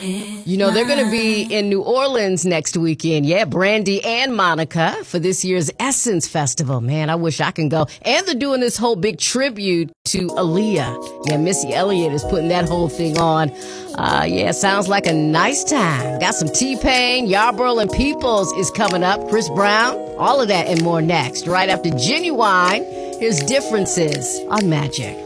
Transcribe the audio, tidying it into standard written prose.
You know, they're going to be in New Orleans next weekend. Yeah, Brandy and Monica for this year's Essence Festival. Man, I wish I can go. And they're doing this whole big tribute to Aaliyah. Yeah, Missy Elliott is putting that whole thing on. Yeah, sounds like a nice time. Got some T-Pain, Yarborough and Peoples is coming up. Chris Brown, all of that and more next. Right after Genuine, here's Differences on Magic.